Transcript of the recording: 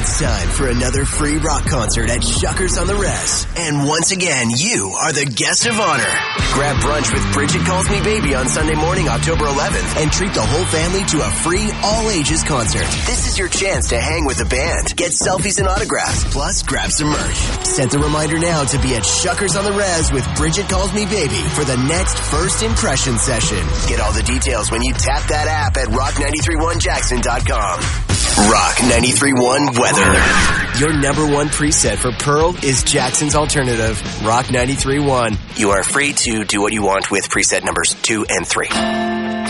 It's time for another free rock concert at Shuckers on the Res. And once again, you are the guest of honor. Grab brunch with Bridget Calls Me Baby on Sunday morning, October 11th, and treat the whole family to a free all-ages concert. This is your chance to hang with the band, get selfies and autographs, plus grab some merch. Set the reminder now to be at Shuckers on the Res with Bridget Calls Me Baby for the next First Impression session. Get all the details when you tap that app at rock931jackson.com. Rock 93.1 weather. Your number one preset for Pearl is Jackson's Alternative, Rock 93.1. You are free to do what you want with preset numbers 2 and 3.